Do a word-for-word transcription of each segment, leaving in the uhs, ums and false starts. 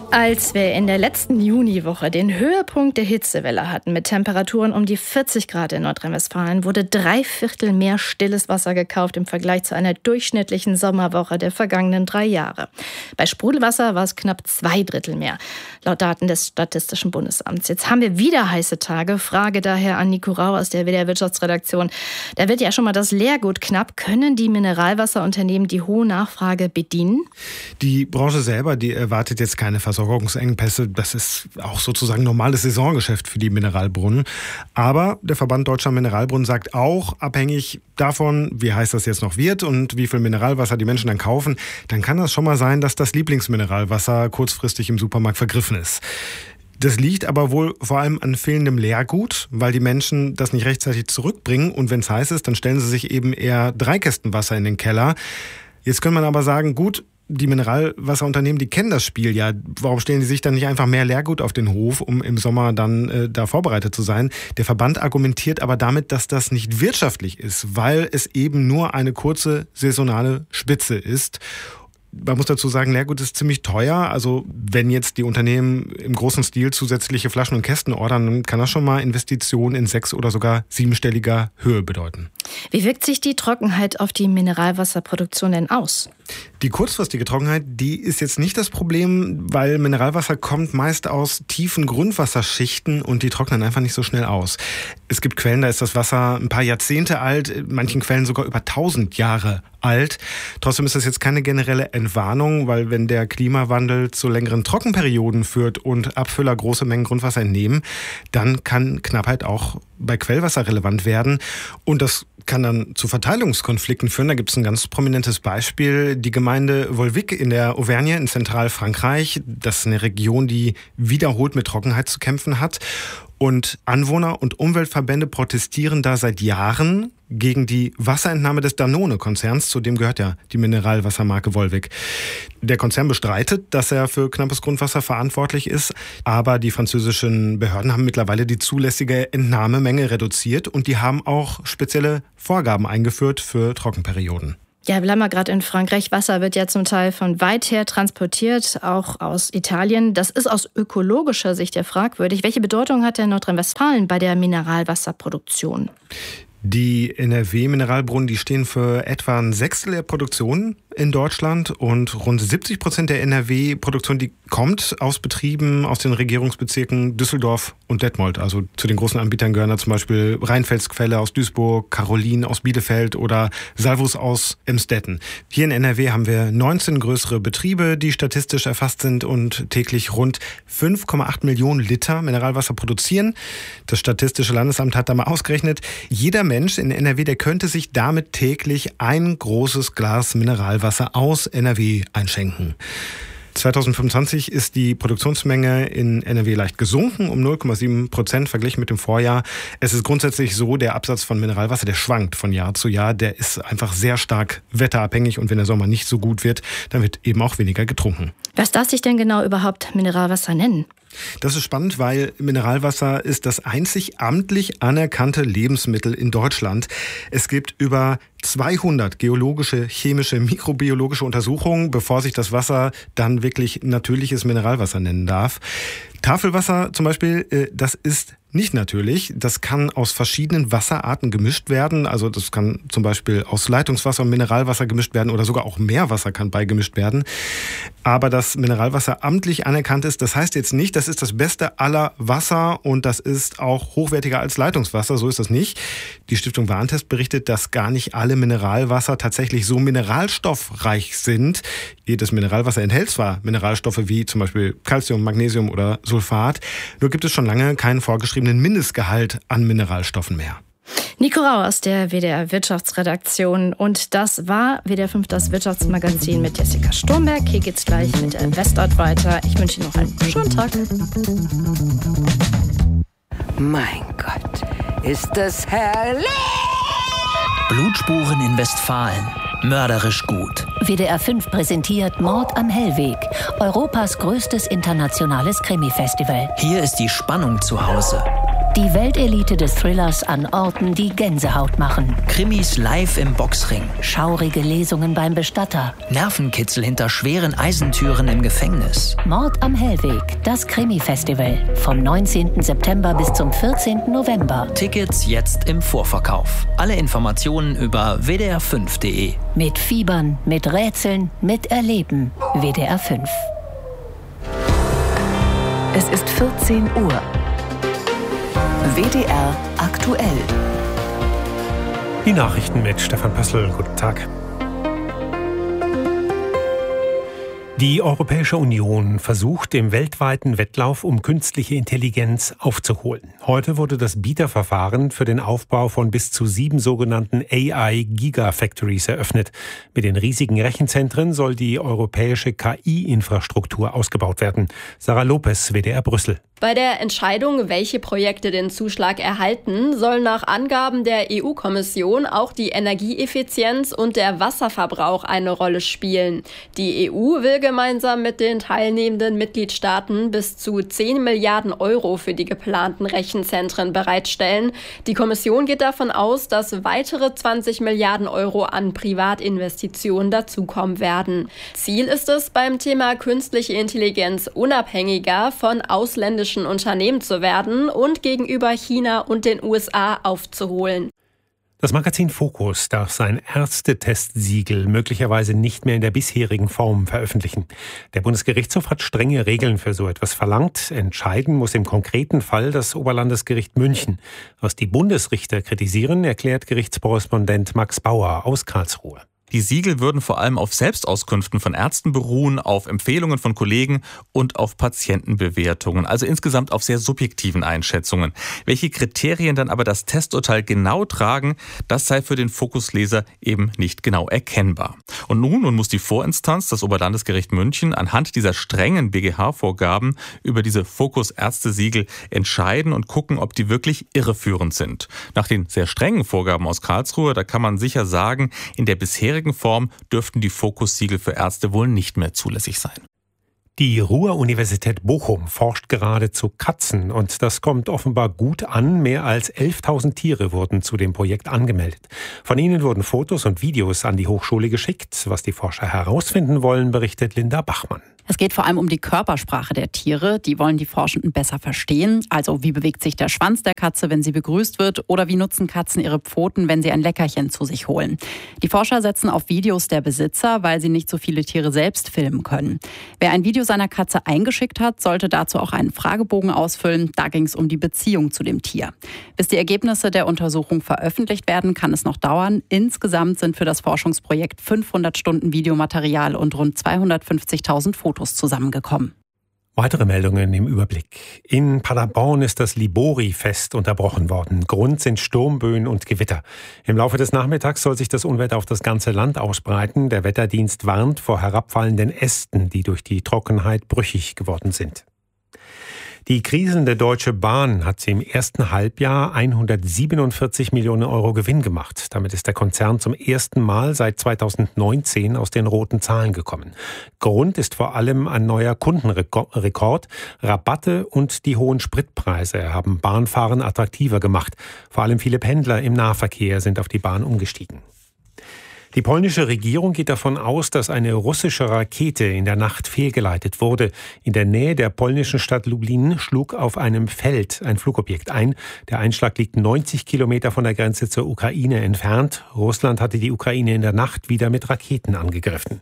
Als wir in der letzten Juniwoche den Höhepunkt der Hitzewelle hatten mit Temperaturen um die vierzig Grad in Nordrhein-Westfalen, wurde drei Viertel mehr stilles Wasser gekauft im Vergleich zu einer durchschnittlichen Sommerwoche der vergangenen drei Jahre. Bei Sprudelwasser war es knapp zwei Drittel mehr, laut Daten des Statistischen Bundesamts. Jetzt haben wir wieder heiße Tage. Frage daher an Nico Rau aus der W D R-Wirtschaftsredaktion. Da wird ja schon mal das Leergut knapp. Können die Mineralwasserunternehmen die hohe Nachfrage bedienen? Die Branche selber, die erwartet jetzt keine Versorgungsengpässe. Das ist auch sozusagen normales Saisongeschäft für die Mineralbrunnen. Aber der Verband Deutscher Mineralbrunnen sagt auch, abhängig davon, wie heiß das jetzt noch wird und wie viel Mineralwasser die Menschen dann kaufen, dann kann das schon mal sein, dass das Lieblingsmineralwasser kurzfristig im Supermarkt vergriffen ist. Das liegt aber wohl vor allem an fehlendem Leergut, weil die Menschen das nicht rechtzeitig zurückbringen. Und wenn es heiß ist, dann stellen sie sich eben eher drei Kästen Wasser in den Keller. Jetzt kann man aber sagen, gut, die Mineralwasserunternehmen, die kennen das Spiel ja. Warum stellen die sich dann nicht einfach mehr Leergut auf den Hof, um im Sommer dann äh, da vorbereitet zu sein? Der Verband argumentiert aber damit, dass das nicht wirtschaftlich ist, weil es eben nur eine kurze saisonale Spitze ist. Man muss dazu sagen, Leergut ist ziemlich teuer. Also wenn jetzt die Unternehmen im großen Stil zusätzliche Flaschen und Kästen ordern, dann kann das schon mal Investitionen in sechs- oder sogar siebenstelliger Höhe bedeuten. Wie wirkt sich die Trockenheit auf die Mineralwasserproduktion denn aus? Die kurzfristige Trockenheit, die ist jetzt nicht das Problem, weil Mineralwasser kommt meist aus tiefen Grundwasserschichten und die trocknen einfach nicht so schnell aus. Es gibt Quellen, da ist das Wasser ein paar Jahrzehnte alt, in manchen Quellen sogar über tausend Jahre alt. Trotzdem ist das jetzt keine generelle Entwarnung, weil wenn der Klimawandel zu längeren Trockenperioden führt und Abfüller große Mengen Grundwasser entnehmen, dann kann Knappheit auch bei Quellwasser relevant werden. Und das kann dann zu Verteilungskonflikten führen. Da gibt es ein ganz prominentes Beispiel. Die Gemeinde Volvic in der Auvergne in Zentralfrankreich. Das ist eine Region, die wiederholt mit Trockenheit zu kämpfen hat. Und Anwohner und Umweltverbände protestieren da seit Jahren gegen die Wasserentnahme des Danone-Konzerns, zu dem gehört ja die Mineralwassermarke Volvic. Der Konzern bestreitet, dass er für knappes Grundwasser verantwortlich ist, aber die französischen Behörden haben mittlerweile die zulässige Entnahmemenge reduziert und die haben auch spezielle Vorgaben eingeführt für Trockenperioden. Ja, bleiben wir gerade in Frankreich. Wasser wird ja zum Teil von weit her transportiert, auch aus Italien. Das ist aus ökologischer Sicht ja fragwürdig. Welche Bedeutung hat denn Nordrhein-Westfalen bei der Mineralwasserproduktion? Die N R W-Mineralbrunnen, die stehen für etwa ein Sechstel der Produktion in Deutschland und rund siebzig Prozent der N R W-Produktion, die kommt aus Betrieben aus den Regierungsbezirken Düsseldorf und Detmold. Also zu den großen Anbietern gehören da zum Beispiel Rheinfelsquelle aus Duisburg, Carolin aus Bielefeld oder Salvus aus Emstetten. Hier in N R W haben wir neunzehn größere Betriebe, die statistisch erfasst sind und täglich rund fünf Komma acht Millionen Liter Mineralwasser produzieren. Das Statistische Landesamt hat da mal ausgerechnet, jeder Mensch in N R W, der könnte sich damit täglich ein großes Glas Mineralwasser aus N R W einschenken. zwanzig fünfundzwanzig ist die Produktionsmenge in N R W leicht gesunken, um null Komma sieben Prozent verglichen mit dem Vorjahr. Es ist grundsätzlich so, der Absatz von Mineralwasser, der schwankt von Jahr zu Jahr. Der ist einfach sehr stark wetterabhängig und wenn der Sommer nicht so gut wird, dann wird eben auch weniger getrunken. Was darf sich denn genau überhaupt Mineralwasser nennen? Das ist spannend, weil Mineralwasser ist das einzig amtlich anerkannte Lebensmittel in Deutschland. Es gibt über zweihundert geologische, chemische, mikrobiologische Untersuchungen, bevor sich das Wasser dann wirklich natürliches Mineralwasser nennen darf. Tafelwasser zum Beispiel, das ist nicht natürlich. Das kann aus verschiedenen Wasserarten gemischt werden. Also das kann zum Beispiel aus Leitungswasser und Mineralwasser gemischt werden oder sogar auch Meerwasser kann beigemischt werden. Aber dass Mineralwasser amtlich anerkannt ist, das heißt jetzt nicht, das ist das Beste aller Wasser und das ist auch hochwertiger als Leitungswasser. So ist das nicht. Die Stiftung Warentest berichtet, dass gar nicht alle Mineralwasser tatsächlich so mineralstoffreich sind. Jedes Mineralwasser enthält zwar Mineralstoffe wie zum Beispiel Calcium, Magnesium oder Sulfat, nur gibt es schon lange keinen vorgeschriebenen Mindestgehalt an Mineralstoffen mehr. Nico Rau aus der W D R-Wirtschaftsredaktion. Und das war W D R fünf, das Wirtschaftsmagazin mit Jessica Sturmberg. Hier geht's gleich mit der Westart weiter. Ich wünsche Ihnen noch einen schönen Tag. Mein Gott, ist das herrlich! Blutspuren in Westfalen. Mörderisch gut. W D R fünf präsentiert Mord am Hellweg. Europas größtes internationales Krimi-Festival. Hier ist die Spannung zu Hause. Die Weltelite des Thrillers an Orten, die Gänsehaut machen. Krimis live im Boxring. Schaurige Lesungen beim Bestatter. Nervenkitzel hinter schweren Eisentüren im Gefängnis. Mord am Hellweg, das Krimi-Festival. Vom neunzehnten September bis zum vierzehnten November. Tickets jetzt im Vorverkauf. Alle Informationen über w d r fünf punkt d e. Mit Fiebern, mit Rätseln, mit Erleben. W D R fünf. Es ist vierzehn Uhr. W D R aktuell. Die Nachrichten mit Stefan Pössl. Guten Tag. Die Europäische Union versucht im weltweiten Wettlauf um künstliche Intelligenz aufzuholen. Heute wurde das Bieterverfahren für den Aufbau von bis zu sieben sogenannten A I-Gigafactories eröffnet. Mit den riesigen Rechenzentren soll die europäische K I-Infrastruktur ausgebaut werden. Sarah Lopez, W D R Brüssel. Bei der Entscheidung, welche Projekte den Zuschlag erhalten, soll nach Angaben der E U-Kommission auch die Energieeffizienz und der Wasserverbrauch eine Rolle spielen. Die E U will gemeinsam mit den teilnehmenden Mitgliedstaaten bis zu zehn Milliarden Euro für die geplanten Rechenzentren bereitstellen. Die Kommission geht davon aus, dass weitere zwanzig Milliarden Euro an Privatinvestitionen dazukommen werden. Ziel ist es, beim Thema künstliche Intelligenz unabhängiger von ausländischen Unternehmen zu werden und gegenüber China und den U S A aufzuholen. Das Magazin Focus darf sein Ärztetestsiegel möglicherweise nicht mehr in der bisherigen Form veröffentlichen. Der Bundesgerichtshof hat strenge Regeln für so etwas verlangt. Entscheiden muss im konkreten Fall das Oberlandesgericht München. Was die Bundesrichter kritisieren, erklärt Gerichtskorrespondent Max Bauer aus Karlsruhe. Die Siegel würden vor allem auf Selbstauskünften von Ärzten beruhen, auf Empfehlungen von Kollegen und auf Patientenbewertungen, also insgesamt auf sehr subjektiven Einschätzungen. Welche Kriterien dann aber das Testurteil genau tragen, das sei für den Fokusleser eben nicht genau erkennbar. Und nun, nun muss die Vorinstanz, das Oberlandesgericht München, anhand dieser strengen B G H-Vorgaben über diese Fokus-Ärzte-Siegel entscheiden und gucken, ob die wirklich irreführend sind. Nach den sehr strengen Vorgaben aus Karlsruhe, da kann man sicher sagen, in der bisherigen Form dürften die Fokussiegel für Ärzte wohl nicht mehr zulässig sein. Die Ruhr-Universität Bochum forscht gerade zu Katzen und das kommt offenbar gut an. Mehr als elftausend Tiere wurden zu dem Projekt angemeldet. Von ihnen wurden Fotos und Videos an die Hochschule geschickt. Was die Forscher herausfinden wollen, berichtet Linda Bachmann. Es geht vor allem um die Körpersprache der Tiere. Die wollen die Forschenden besser verstehen. Also wie bewegt sich der Schwanz der Katze, wenn sie begrüßt wird? Oder wie nutzen Katzen ihre Pfoten, wenn sie ein Leckerchen zu sich holen? Die Forscher setzen auf Videos der Besitzer, weil sie nicht so viele Tiere selbst filmen können. Wer ein Video seiner Katze eingeschickt hat, sollte dazu auch einen Fragebogen ausfüllen. Da ging es um die Beziehung zu dem Tier. Bis die Ergebnisse der Untersuchung veröffentlicht werden, kann es noch dauern. Insgesamt sind für das Forschungsprojekt fünfhundert Stunden Videomaterial und rund zweihundertfünfzigtausend Fotos zusammengekommen. Weitere Meldungen im Überblick. In Paderborn ist das Libori-Fest unterbrochen worden. Grund sind Sturmböen und Gewitter. Im Laufe des Nachmittags soll sich das Unwetter auf das ganze Land ausbreiten. Der Wetterdienst warnt vor herabfallenden Ästen, die durch die Trockenheit brüchig geworden sind. Die kriselnde Deutsche Bahn hat im ersten Halbjahr hundertsiebenundvierzig Millionen Euro Gewinn gemacht. Damit ist der Konzern zum ersten Mal seit zweitausendneunzehn aus den roten Zahlen gekommen. Grund ist vor allem ein neuer Kundenrekord. Rabatte und die hohen Spritpreise haben Bahnfahren attraktiver gemacht. Vor allem viele Pendler im Nahverkehr sind auf die Bahn umgestiegen. Die polnische Regierung geht davon aus, dass eine russische Rakete in der Nacht fehlgeleitet wurde. In der Nähe der polnischen Stadt Lublin schlug auf einem Feld ein Flugobjekt ein. Der Einschlag liegt neunzig Kilometer von der Grenze zur Ukraine entfernt. Russland hatte die Ukraine in der Nacht wieder mit Raketen angegriffen.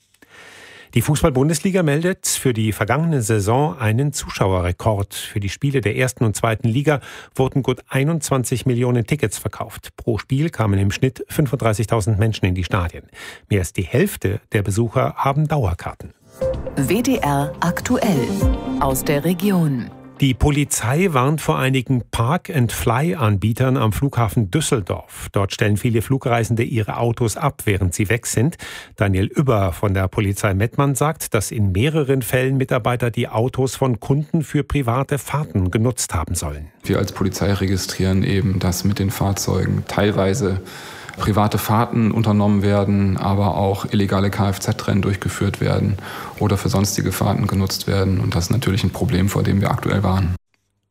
Die Fußball-Bundesliga meldet für die vergangene Saison einen Zuschauerrekord. Für die Spiele der ersten und zweiten Liga wurden gut einundzwanzig Millionen Tickets verkauft. Pro Spiel kamen im Schnitt fünfunddreißigtausend Menschen in die Stadien. Mehr als die Hälfte der Besucher haben Dauerkarten. W D R aktuell aus der Region. Die Polizei warnt vor einigen Park-and-Fly-Anbietern am Flughafen Düsseldorf. Dort stellen viele Flugreisende ihre Autos ab, während sie weg sind. Daniel Übber von der Polizei Mettmann sagt, dass in mehreren Fällen Mitarbeiter die Autos von Kunden für private Fahrten genutzt haben sollen. Wir als Polizei registrieren eben, dass mit den Fahrzeugen teilweise private Fahrten unternommen werden, aber auch illegale Kfz-Rennen durchgeführt werden oder für sonstige Fahrten genutzt werden. Und das ist natürlich ein Problem, vor dem wir aktuell warnen.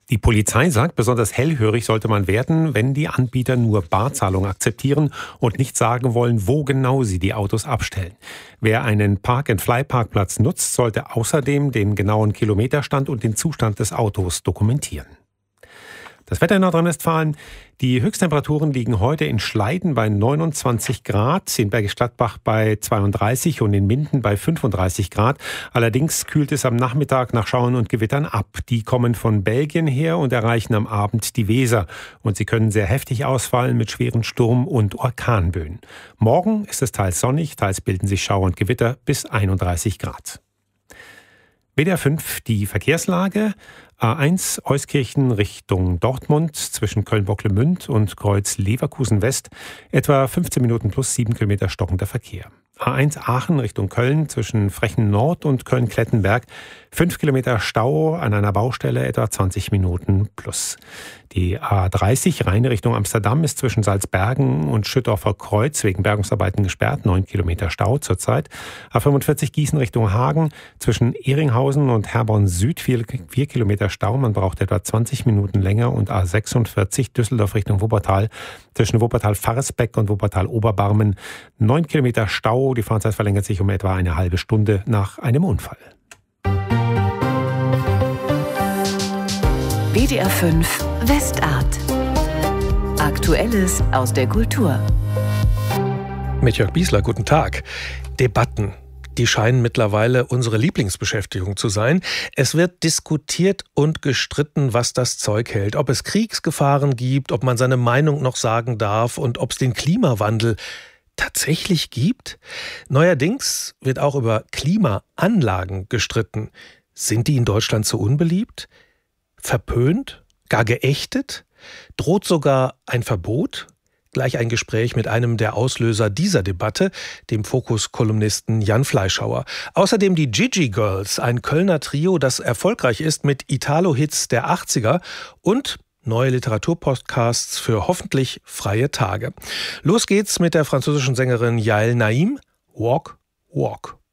Die Polizei sagt, besonders hellhörig sollte man werden, wenn die Anbieter nur Barzahlung akzeptieren und nicht sagen wollen, wo genau sie die Autos abstellen. Wer einen Park-and-Fly-Parkplatz nutzt, sollte außerdem den genauen Kilometerstand und den Zustand des Autos dokumentieren. Das Wetter in Nordrhein-Westfalen. Die Höchsttemperaturen liegen heute in Schleiden bei neunundzwanzig Grad, in Bergisch Gladbach bei zweiunddreißig und in Minden bei fünfunddreißig Grad. Allerdings kühlt es am Nachmittag nach Schauern und Gewittern ab. Die kommen von Belgien her und erreichen am Abend die Weser. Und sie können sehr heftig ausfallen mit schweren Sturm- und Orkanböen. Morgen ist es teils sonnig, teils bilden sich Schauer und Gewitter bis einunddreißig Grad. W D R fünf, die Verkehrslage. A eins Euskirchen Richtung Dortmund zwischen Köln-Bocklemünd und Kreuz Leverkusen West. Etwa fünfzehn Minuten plus sieben Kilometer stockender Verkehr. A eins Aachen Richtung Köln zwischen Frechen Nord und Köln-Klettenberg. fünf Kilometer Stau an einer Baustelle, etwa zwanzig Minuten plus. Die A dreißig Rhein Richtung Amsterdam ist zwischen Salzbergen und Schüttorfer Kreuz wegen Bergungsarbeiten gesperrt. neun Kilometer Stau zurzeit. A fünfundvierzig Gießen Richtung Hagen zwischen Ehringhausen und Herborn Süd. vier Kilometer Stau. Man braucht etwa zwanzig Minuten länger. Und A sechsundvierzig Düsseldorf Richtung Wuppertal zwischen Wuppertal-Farresbeck und Wuppertal-Oberbarmen. neun Kilometer Stau. Die Fahrzeit verlängert sich um etwa eine halbe Stunde nach einem Unfall. W D R fünf Westart. Aktuelles aus der Kultur. Mit Jörg Biesler, guten Tag. Debatten. Die scheinen mittlerweile unsere Lieblingsbeschäftigung zu sein. Es wird diskutiert und gestritten, was das Zeug hält. Ob es Kriegsgefahren gibt, ob man seine Meinung noch sagen darf und ob es den Klimawandel tatsächlich gibt. Neuerdings wird auch über Klimaanlagen gestritten. Sind die in Deutschland so unbeliebt? Verpönt? Gar geächtet? Droht sogar ein Verbot? Gleich ein Gespräch mit einem der Auslöser dieser Debatte, dem Fokus-Kolumnisten Jan Fleischhauer. Außerdem die Gigi Girls, ein Kölner Trio, das erfolgreich ist mit Italo-Hits der achtziger und neue Literaturpodcasts für hoffentlich freie Tage. Los geht's mit der französischen Sängerin Yael Naim, Walk, Walk.